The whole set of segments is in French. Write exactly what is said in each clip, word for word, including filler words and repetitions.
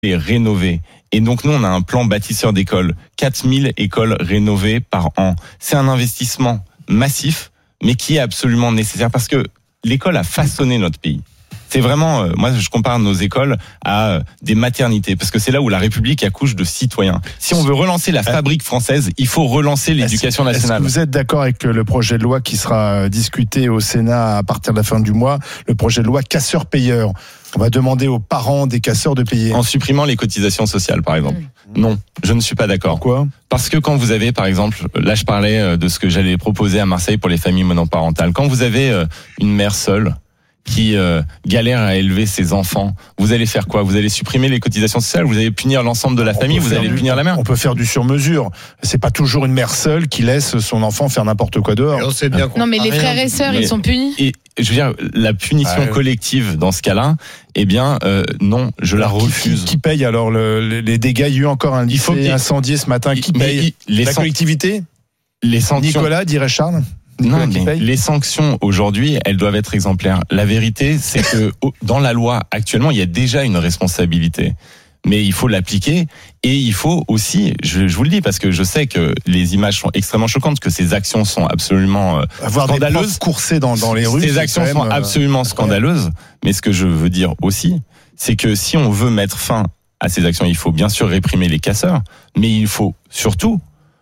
est rénové. Et donc, nous, on a un plan bâtisseur d'écoles. quatre mille écoles rénovées par an. C'est un investissement massif, mais qui est absolument nécessaire parce que l'école a façonné notre pays. C'est vraiment, euh, moi je compare nos écoles à euh, des maternités, parce que c'est là où la République accouche de citoyens. Si on veut relancer la fabrique française, il faut relancer l'éducation est-ce, nationale. Est-ce que vous êtes d'accord avec le projet de loi qui sera discuté au Sénat à partir de la fin du mois, le projet de loi casseurs-payeurs? On va demander aux parents des casseurs de payer. En supprimant les cotisations sociales, par exemple. Mmh. Non, je ne suis pas d'accord. Pourquoi ? Parce que quand vous avez, par exemple, là je parlais de ce que j'allais proposer à Marseille pour les familles monoparentales. Quand vous avez une mère seule, qui euh, galère à élever ses enfants, vous allez faire quoi? Vous allez supprimer les cotisations sociales, vous allez punir l'ensemble de la famille, vous allez du, punir la mère. On peut faire du sur-mesure. C'est pas toujours une mère seule qui laisse son enfant faire n'importe quoi dehors. On sait bien non mais les frères et sœurs, ils sont punis. Et je veux dire, la punition ah, collective dans ce cas-là, eh bien, euh, non, je la refuse. Qui, qui paye alors le, les dégâts? Il y a eu encore un lycée il faut incendié ce matin. Qui paye? Les la san- collectivité? Les sanctions. Nicolas, dirait Charles. Non, mais les sanctions aujourd'hui, elles doivent être exemplaires. La vérité, c'est que dans la loi actuellement, il y a déjà une responsabilité, mais il faut l'appliquer et il faut aussi, je, je vous le dis parce que je sais que les images sont extrêmement choquantes, que ces actions sont absolument euh, Avoir scandaleuses. Des profs coursés dans, dans les rues. Ces actions sont absolument scandaleuses, mais ce que je veux dire aussi, c'est que si on veut mettre fin à ces actions, il faut bien sûr réprimer les casseurs, mais il faut surtout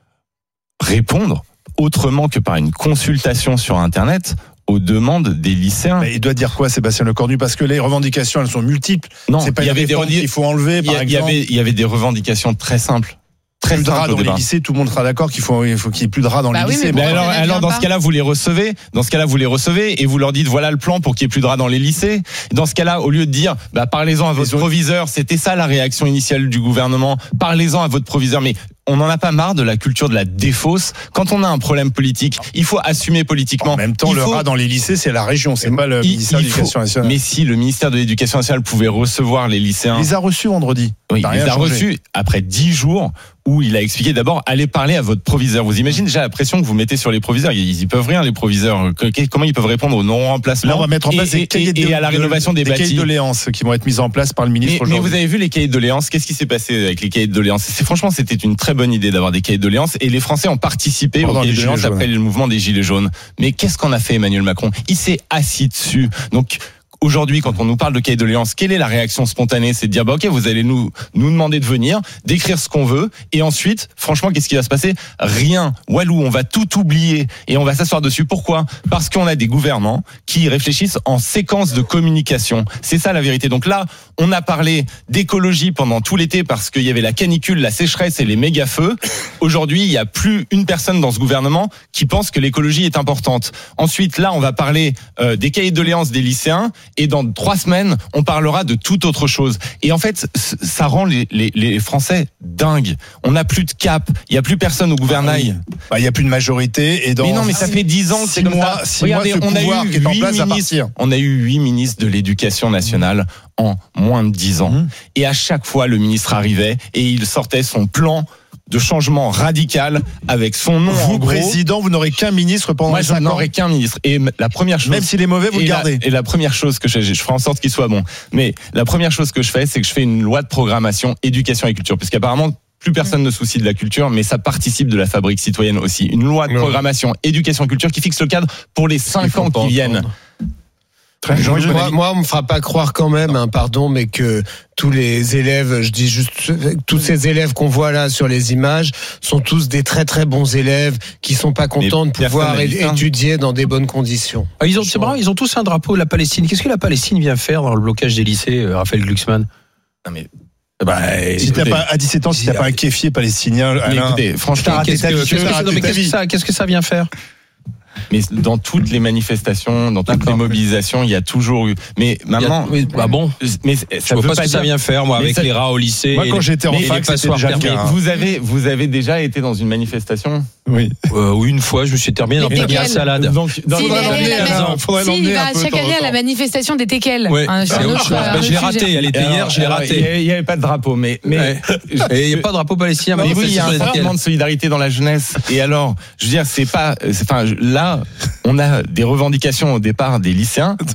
répondre autrement que par une consultation sur Internet aux demandes des lycéens. Mais il doit dire quoi, Sébastien Lecornu? Parce que les revendications, elles sont multiples. Non, c'est pas il y avait des qu'il faut enlever, par il y exemple. avait, il y avait des revendications très simples. Très plus de rats dans les lycées, tout le monde sera d'accord qu'il faut, il faut qu'il y ait plus de rats dans bah les oui, lycées. Mais, mais alors, alors dans ce cas-là, vous les recevez. Dans ce cas-là, vous les recevez et vous leur dites voilà le plan pour qu'il n'y ait plus de rats dans les lycées. Dans ce cas-là, au lieu de dire bah parlez-en à votre proviseur, c'était ça la réaction initiale du gouvernement. Parlez-en à votre proviseur. Mais on n'en a pas marre de la culture de la défausse. Quand on a un problème politique, il faut assumer politiquement. En même temps, il le faut... rat dans les lycées, c'est la région, c'est pas le il, ministère de l'Éducation nationale. Mais si le ministère de l'Éducation nationale pouvait recevoir les lycéens, il les a reçus vendredi. Oui, il les a reçus après dix jours où il a expliqué d'abord allez parler à votre proviseur. Vous imaginez déjà la pression que vous mettez sur les proviseurs. Ils y peuvent rien, les proviseurs. Comment ils peuvent répondre au non-remplacement? Là, on va mettre en place et, des cahiers de, et à la rénovation des, des bâtis. cahiers de doléances qui vont être mis en place par le ministre mais, aujourd'hui. Mais vous avez vu les cahiers de doléances? Qu'est-ce qui s'est passé avec les cahiers de doléances? C'est franchement, c'était une très bonne idée d'avoir des cahiers de doléances et les Français ont participé aux cahiers de doléances après le mouvement des Gilets jaunes. Mais qu'est-ce qu'en a fait Emmanuel Macron? Il s'est assis dessus. Donc aujourd'hui, quand on nous parle de cahier de doléances, quelle est la réaction spontanée? C'est de dire, bah, ok, vous allez nous, nous demander de venir, d'écrire ce qu'on veut, et ensuite, franchement, qu'est-ce qui va se passer? Rien. Walou, on va tout oublier, et on va s'asseoir dessus. Pourquoi? Parce qu'on a des gouvernants qui réfléchissent en séquence de communication. C'est ça la vérité. Donc là, on a parlé d'écologie pendant tout l'été parce qu'il y avait la canicule, la sécheresse et les méga-feux. Aujourd'hui, il n'y a plus une personne dans ce gouvernement qui pense que l'écologie est importante. Ensuite, là, on va parler euh, des cahiers de doléances des lycéens. Et dans trois semaines, on parlera de toute autre chose. Et en fait, ça rend les, les, les Français dingues. On n'a plus de cap. Il n'y a plus personne au gouvernail. Ah oui. Bah, il n'y a plus de majorité. Et dans mais non, mais ça fait dix ans que c'est comme mois, ça. Regardez, on a eu qui est en place ministres, on a eu huit ministres de l'Éducation nationale en moins de dix ans. Mmh. Et à chaque fois, le ministre arrivait et il sortait son plan de changement radical avec son nom vous, en gros. Président, vous n'aurez qu'un ministre pendant Moi, cinq ans. je n'aurai qu'un ministre. Et la première chose, même s'il est mauvais, vous le gardez. La, et la première chose que je fais, je ferai en sorte qu'il soit bon. Mais la première chose que je fais, c'est que je fais une loi de programmation éducation et culture, puisqu'apparemment plus personne ne soucie de la culture, mais ça participe de la fabrique citoyenne aussi. Une loi de programmation éducation et culture qui fixe le cadre pour les cinq ans qui viennent. Très moi, moi, on me fera pas croire quand même, hein, pardon, mais que tous les élèves, je dis juste, tous ces élèves qu'on voit là sur les images sont tous des très très bons élèves qui sont pas contents mais de pouvoir étudier dans des bonnes conditions. Ah, ils ont, c'est marrant, ils ont tous un drapeau de la Palestine. Qu'est-ce que la Palestine vient faire dans le blocage des lycées, Raphaël Glucksmann? Non mais Bah, si écoutez, t'as pas, à dix-sept ans, si t'as pas un kéfier palestinien, Alain, écoutez, franchement, qu'est-ce que, qu'est-ce, que, non, mais qu'est-ce, que ça, qu'est-ce que ça vient faire? Mais dans toutes les manifestations, dans toutes D'accord. les mobilisations, il y a toujours eu. Mais maintenant, oui, bah bon. Mais ça je vois pas ce que ça vient faire, moi, avec ça... les rats au lycée. Moi, quand j'étais en fac, c'était déjà mais vous avez, vous avez déjà été dans une manifestation? Oui. Euh, oui, une fois, je me suis terminé dans la salade. Donc, dans faudrait l'emmener. Si, il va chaque année à la manifestation des Teckels. Oui. Hein, c'est autre chose. Ben, je l'ai raté. Elle était hier, je l'ai raté. Il n'y avait pas de drapeau, mais mais il n'y a pas de drapeau palestinien. Mais oui, il y a un sentiment de solidarité dans la jeunesse. Et alors, je veux dire, c'est pas, enfin là, on a des revendications au départ des lycéens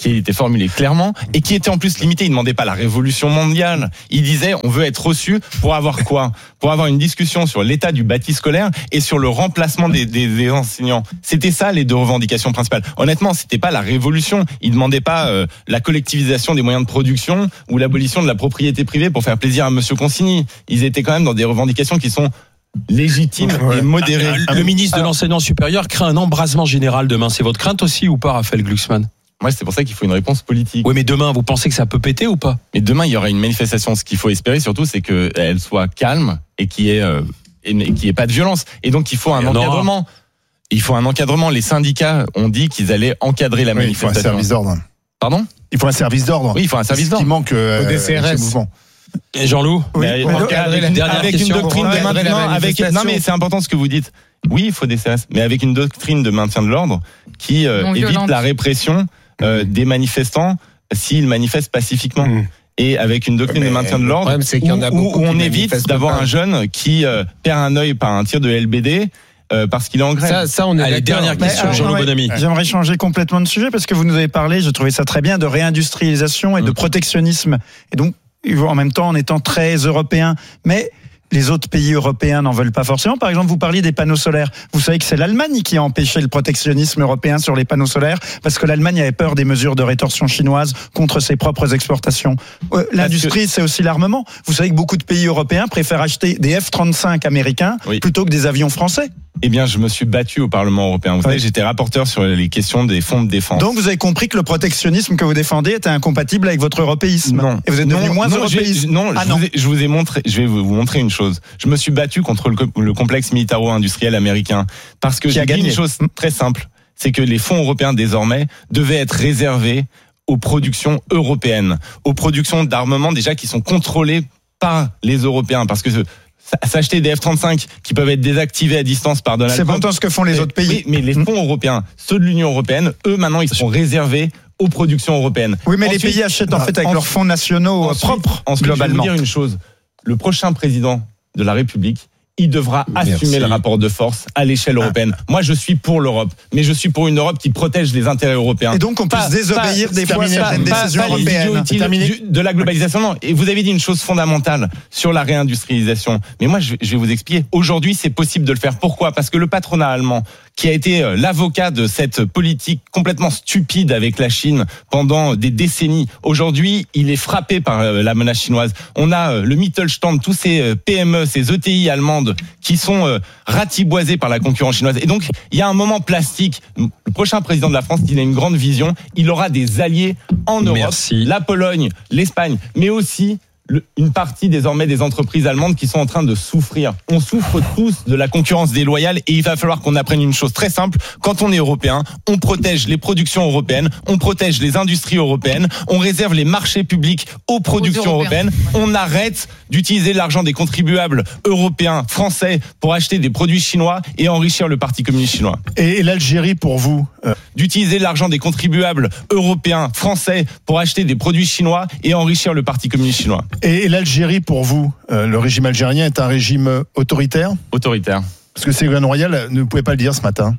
qui était formulé clairement et qui était en plus limité. Il ne demandait pas la révolution mondiale. Il disait on veut être reçu pour avoir quoi ? Pour avoir une discussion sur l'état du bâti scolaire et sur le remplacement des, des, des enseignants. C'était ça les deux revendications principales. Honnêtement, c'était pas la révolution. Il ne demandait pas euh, la collectivisation des moyens de production ou l'abolition de la propriété privée pour faire plaisir à Monsieur Consigny. Ils étaient quand même dans des revendications qui sont légitime ouais. et modéré. Le ministre de l'enseignement supérieur craint un embrasement général demain. C'est votre crainte aussi ou pas, Raphaël Glucksmann ? Moi, c'est pour ça qu'il faut une réponse politique. Oui, mais demain, vous pensez que ça peut péter ou pas ? Mais demain, il y aura une manifestation. Ce qu'il faut espérer surtout, c'est qu'elle soit calme et qu'il n'y ait, euh, qu'il y ait pas de violence. Et donc, il faut un encadrement. Aura. Il faut un encadrement. Les syndicats ont dit qu'ils allaient encadrer la oui, manifestation. Il faut un service d'ordre. Pardon ? Il faut un service d'ordre. Oui, il faut un service d'ordre. Ce qui manque euh, au D C R S. mouvement. Et Jean-Loup, oui, avec, avec, une, avec une doctrine de maintien, avec non mais c'est important ce que vous dites. Oui, il faut des C R S, mais avec une doctrine de maintien de l'ordre qui euh, évite violente. la répression euh, des manifestants s'ils manifestent pacifiquement. Mmh. Et avec une doctrine mais de maintien de l'ordre, problème, c'est qu'il y en a où, où on évite d'avoir pas. un jeune qui euh, perd un œil par un tir de L B D. Euh, parce qu'il est en grève. Ça, ça on est Allez, dernière question, Jean-Loup Bonamy. J'aimerais changer complètement de sujet parce que vous nous avez parlé, je trouvais ça très bien, de réindustrialisation et mmh. de protectionnisme. Et donc, en même temps, en étant très européen. Mais les autres pays européens n'en veulent pas forcément. Par exemple, vous parliez des panneaux solaires. Vous savez que c'est l'Allemagne qui a empêché le protectionnisme européen sur les panneaux solaires parce que l'Allemagne avait peur des mesures de rétorsion chinoise contre ses propres exportations. Euh, l'industrie, c'est aussi l'armement. Vous savez que beaucoup de pays européens préfèrent acheter des F trente-cinq américains oui. plutôt que des avions français. Eh bien, je me suis battu au Parlement européen. Vous oui. savez, j'étais rapporteur sur les questions des fonds de défense. Donc, vous avez compris que le protectionnisme que vous défendez était incompatible avec votre européisme. Non. Et vous êtes devenu non, moins non, européiste. Non, ah, je, non. Vous ai, je vous ai montré, je vais vous montrer une chose. Je me suis battu contre le, le complexe militaro-industriel américain. Parce que j'ai dit une chose très simple. C'est que les fonds européens, désormais, devaient être réservés aux productions européennes. Aux productions d'armement, déjà, qui sont contrôlées par les Européens. Parce que s'acheter des F trente-cinq qui peuvent être désactivés à distance par Donald Trump. C'est pourtant ce que font les mais, autres pays. Oui, mais les fonds européens, ceux de l'Union européenne, eux maintenant ils seront réservés aux productions européennes. Oui, mais ensuite, les pays achètent en fait avec ensuite, leurs fonds nationaux ensuite, propres. Ensuite, globalement. Je vais vous dire une chose. Le prochain président de la République, il devra Merci. assumer le rapport de force à l'échelle européenne. Ah. Moi, je suis pour l'Europe, mais je suis pour une Europe qui protège les intérêts européens. Et donc, on peut pas, se désobéir pas, des fois à certaines pas, décisions pas européennes. Du, de la globalisation, non. Et vous avez dit une chose fondamentale sur la réindustrialisation. Mais moi, je, je vais vous expliquer. Aujourd'hui, c'est possible de le faire. Pourquoi ? Parce que le patronat allemand, qui a été l'avocat de cette politique complètement stupide avec la Chine pendant des décennies, aujourd'hui, il est frappé par la menace chinoise. On a le Mittelstand, tous ces P M E, ces E T I allemandes qui sont ratiboisés par la concurrence chinoise. Et donc, il y a un moment plastique. Le prochain président de la France, il a une grande vision. Il aura des alliés en Europe. Merci. La Pologne, l'Espagne, mais aussi une partie désormais des entreprises allemandes qui sont en train de souffrir. On souffre tous de la concurrence déloyale et il va falloir qu'on apprenne une chose très simple. Quand on est européen, on protège les productions européennes, on protège les industries européennes, on réserve les marchés publics aux productions aux européennes, on arrête d'utiliser l'argent des contribuables européens, français pour acheter des produits chinois et enrichir le Parti communiste chinois. Et l'Algérie pour vous euh... D'utiliser l'argent des contribuables européens, français pour acheter des produits chinois et enrichir le Parti communiste chinois. Et l'Algérie, pour vous, euh, le régime algérien est un régime autoritaire ? Autoritaire. Parce que Ségolène Royal ne pouvait pas le dire ce matin.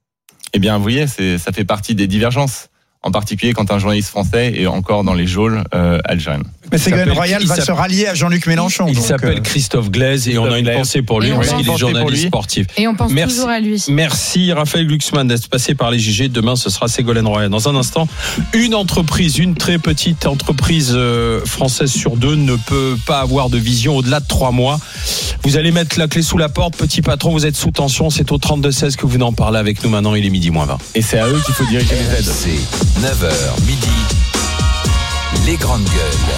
Eh bien, vous voyez, c'est, ça fait partie des divergences. En particulier quand un journaliste français est encore dans les geôles euh, algériennes. Mais Ségolène Royal va se rallier à Jean-Luc Mélenchon. Il donc s'appelle euh... Christophe Glaise et on a une Glaise. pensée pour lui. Et on pense, il est journaliste sportif. Et on pense Merci. toujours à lui. Merci Raphaël Glucksmann d'être passé par les J G. Demain, ce sera Ségolène Royal. Dans un instant, une entreprise, une très petite entreprise française sur deux ne peut pas avoir de vision au-delà de trois mois. Vous allez mettre la clé sous la porte. Petit patron, vous êtes sous tension. C'est au trente-deux seize que vous venez en parler avec nous maintenant. Il est midi moins vingt. Et c'est à eux qu'il faut diriger les aides. C'est neuf heures midi. Les grandes gueules.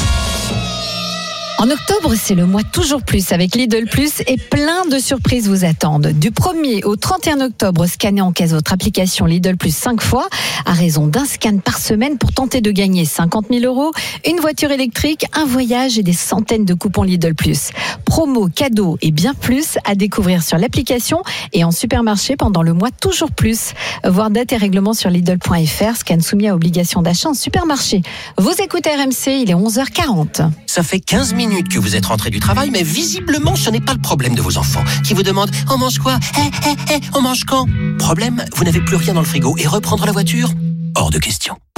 En octobre, c'est le mois toujours plus avec Lidl Plus et plein de surprises vous attendent. Du premier au trente et un octobre, scannez en caisse votre application Lidl Plus cinq fois à raison d'un scan par semaine pour tenter de gagner cinquante mille euros, une voiture électrique, un voyage et des centaines de coupons Lidl Plus. Promo, cadeaux et bien plus à découvrir sur l'application et en supermarché pendant le mois toujours plus. Voir date et règlement sur Lidl point F R, scan soumis à obligation d'achat en supermarché. Vous écoutez R M C, il est onze heures quarante. Ça fait quinze minutes que vous êtes rentré du travail, mais visiblement, ce n'est pas le problème de vos enfants qui vous demandent « On mange quoi ? Eh, eh, eh, on mange quand ?» Problème, vous n'avez plus rien dans le frigo et reprendre la voiture ? Hors de question.